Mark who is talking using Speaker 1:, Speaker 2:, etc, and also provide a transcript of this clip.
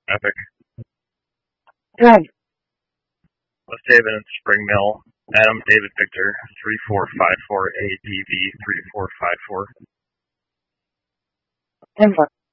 Speaker 1: Epic.
Speaker 2: Good.
Speaker 1: West Haven and Spring Mill. Adam David Victor 3454 ADV 3454.
Speaker 2: Denver.